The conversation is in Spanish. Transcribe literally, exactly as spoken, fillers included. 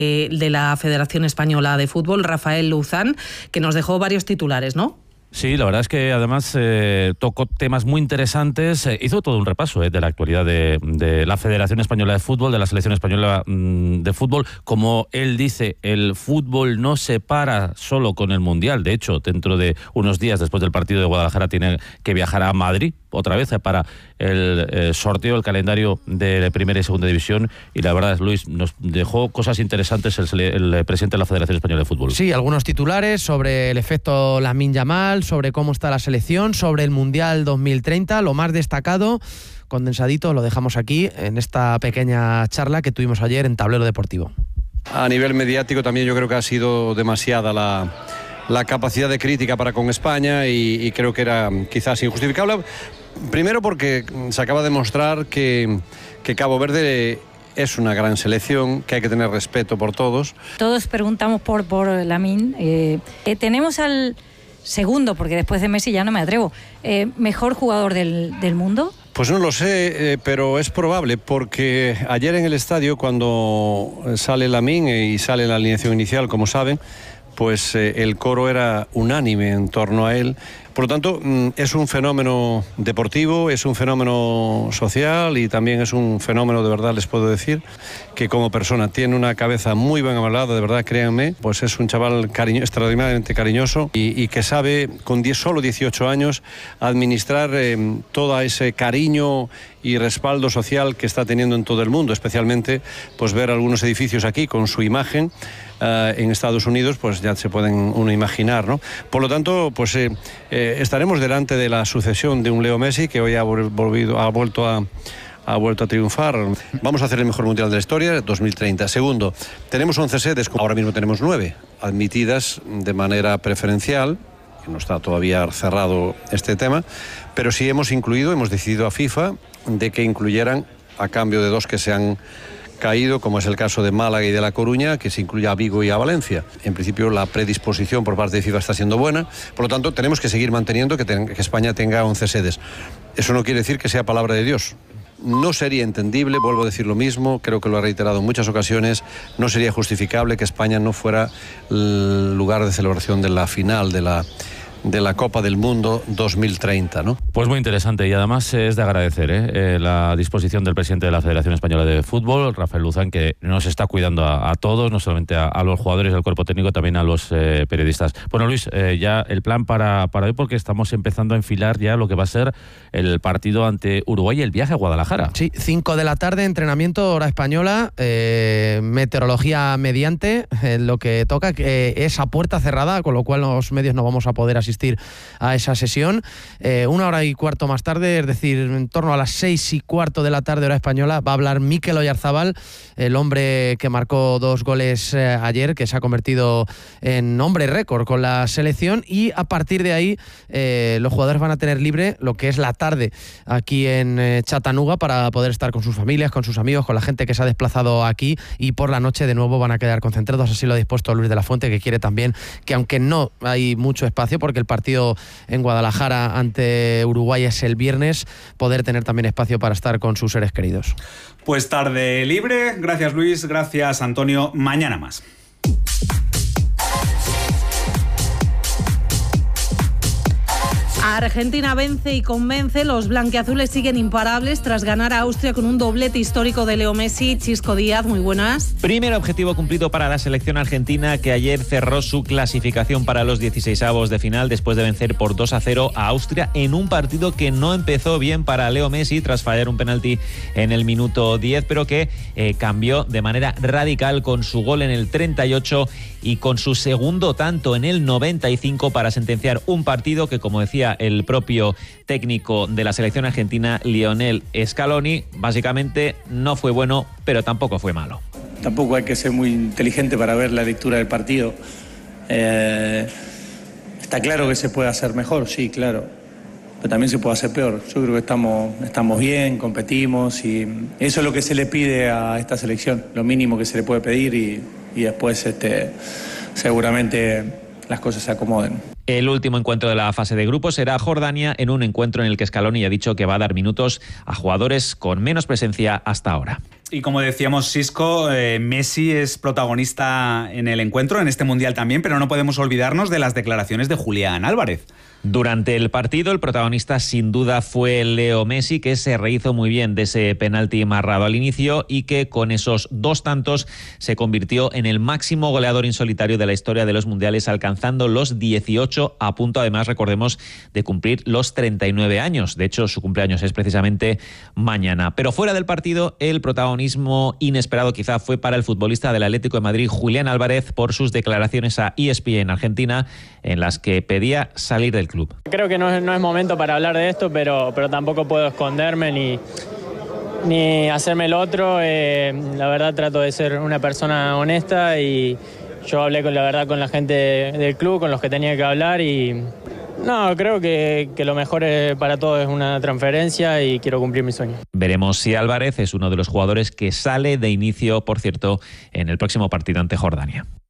eh, de la Federación Española de Fútbol, Rafael Luzán, que nos dejó varios titulares, ¿no? Sí, la verdad es que además eh, tocó temas muy interesantes, eh, hizo todo un repaso eh, de la actualidad de, de la Federación Española de Fútbol, de la Selección Española mmm, de Fútbol. Como él dice, el fútbol no se para solo con el Mundial. De hecho, dentro de unos días después del partido de Guadalajara tiene que viajar a Madrid otra vez eh, para el eh, sorteo, el calendario de Primera y Segunda División. Y la verdad, Luis, nos dejó cosas interesantes el, el presidente de la Federación Española de Fútbol. Sí, algunos titulares sobre el efecto Lamine Yamal, sobre cómo está la selección, sobre el Mundial dos mil treinta, lo más destacado, condensadito, lo dejamos aquí en esta pequeña charla que tuvimos ayer en Tablero Deportivo. A nivel mediático también yo creo que ha sido demasiada la, la capacidad de crítica para con España y, y creo que era quizás injustificable. Primero porque se acaba de demostrar que, que Cabo Verde es una gran selección, que hay que tener respeto por todos. Todos preguntamos por, por Lamine. Eh, eh, tenemos al segundo, porque después de Messi ya no me atrevo, eh, mejor jugador del, del mundo. Pues no lo sé, eh, pero es probable, porque ayer en el estadio, cuando sale Lamine y sale la alineación inicial, como saben, pues eh, el coro era unánime en torno a él. Por lo tanto, es un fenómeno deportivo, es un fenómeno social y también es un fenómeno, de verdad, les puedo decir, que como persona tiene una cabeza muy bien amalada, de verdad, créanme, pues es un chaval cariño, extraordinariamente cariñoso y, y que sabe, con diez, solo dieciocho años, administrar eh, todo ese cariño y respaldo social que está teniendo en todo el mundo, especialmente pues ver algunos edificios aquí con su imagen. Uh, en Estados Unidos, pues ya se pueden uno imaginar, ¿no? Por lo tanto, pues eh, eh, estaremos delante de la sucesión de un Leo Messi que hoy ha volvido, ha vuelto a ha vuelto a triunfar. Vamos a hacer el mejor mundial de la historia, dos mil treinta. Segundo, tenemos once sedes, ahora mismo tenemos nueve admitidas de manera preferencial, que no está todavía cerrado este tema, pero sí hemos incluido, hemos decidido a FIFA de que incluyeran, a cambio de dos que se han caído, como es el caso de Málaga y de La Coruña, que se incluya a Vigo y a Valencia. En principio la predisposición por parte de FIFA está siendo buena, por lo tanto tenemos que seguir manteniendo que, ten, que España tenga once sedes. Eso no quiere decir que sea palabra de Dios. No sería entendible, vuelvo a decir lo mismo, creo que lo he reiterado en muchas ocasiones, no sería justificable que España no fuera el lugar de celebración de la final de la de la Copa del Mundo dos mil treinta, ¿no? Pues muy interesante y además es de agradecer ¿eh? Eh, la disposición del presidente de la Federación Española de Fútbol, Rafael Luzán, que nos está cuidando a, a todos, no solamente a, a los jugadores del cuerpo técnico, también a los eh, periodistas. Bueno, Luis, eh, ya el plan para, para hoy, porque estamos empezando a enfilar ya lo que va a ser el partido ante Uruguay y el viaje a Guadalajara. Sí, cinco de la tarde, entrenamiento, hora española, eh, meteorología mediante, eh, lo que toca que es a puerta cerrada, con lo cual los medios no vamos a poder asistir a esa sesión. Eh, una hora y cuarto más tarde, es decir, en torno a las seis y cuarto de la tarde, hora española, va a hablar Mikel Oyarzabal, el hombre que marcó dos goles eh, ayer, que se ha convertido en hombre récord con la selección, y a partir de ahí eh, los jugadores van a tener libre lo que es la tarde aquí en eh, Chattanooga para poder estar con sus familias, con sus amigos, con la gente que se ha desplazado aquí, y por la noche de nuevo van a quedar concentrados. Así lo ha dispuesto Luis de la Fuente, que quiere también que, aunque no hay mucho espacio, porque el partido en Guadalajara ante Uruguay es el viernes, poder tener también espacio para estar con sus seres queridos. Pues tarde libre. Gracias, Luis. Gracias, Antonio. Mañana más. Argentina vence y convence, los blanquiazules siguen imparables tras ganar a Austria con un doblete histórico de Leo Messi. Chisco Díaz, muy buenas. Primer objetivo cumplido para la selección argentina, que ayer cerró su clasificación para los dieciseisavos de final después de vencer por dos a cero a Austria en un partido que no empezó bien para Leo Messi tras fallar un penalti en el minuto diez, pero que eh, cambió de manera radical con su gol en el treinta y ocho y con su segundo tanto en el noventa y cinco para sentenciar un partido que, como decía el propio técnico de la selección argentina, Lionel Scaloni, básicamente no fue bueno, pero tampoco fue malo. Tampoco hay que ser muy inteligente para ver la lectura del partido. Eh, está claro que se puede hacer mejor, sí, claro, pero también se puede hacer peor. Yo creo que estamos, estamos bien, competimos, y eso es lo que se le pide a esta selección, lo mínimo que se le puede pedir, y, y después este, seguramente las cosas se acomoden. El último encuentro de la fase de grupos será Jordania, en un encuentro en el que Scaloni ha dicho que va a dar minutos a jugadores con menos presencia hasta ahora. Y como decíamos, Sisco, eh, Messi es protagonista en el encuentro, en este Mundial también, pero no podemos olvidarnos de las declaraciones de Julián Álvarez. Durante el partido, el protagonista sin duda fue Leo Messi, que se rehizo muy bien de ese penalti marrado al inicio y que con esos dos tantos se convirtió en el máximo goleador insolitario de la historia de los mundiales, alcanzando los dieciocho, a punto, además, recordemos, de cumplir los treinta y nueve años. De hecho, su cumpleaños es precisamente mañana. Pero fuera del partido, el protagonismo inesperado quizá fue para el futbolista del Atlético de Madrid, Julián Álvarez, por sus declaraciones a E S P N Argentina, en las que pedía salir del club. Creo que no es, no es momento para hablar de esto, pero, pero tampoco puedo esconderme ni, ni hacerme el otro. Eh, la verdad trato de ser una persona honesta y yo hablé con la verdad con la gente del club, con los que tenía que hablar y no, creo que, que lo mejor para todos es una transferencia y quiero cumplir mi sueño. Veremos si Álvarez es uno de los jugadores que sale de inicio, por cierto, en el próximo partido ante Jordania.